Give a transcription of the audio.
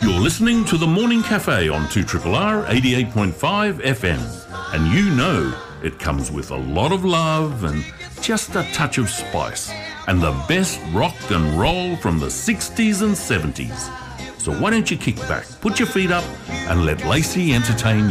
You're listening to The Morning Cafe on 2RRR 88.5 FM. And you know it comes with a lot of love and just a touch of spice. And the best rock and roll from the 60s and 70s. So why don't you kick back, put your feet up and let Lacey entertain you.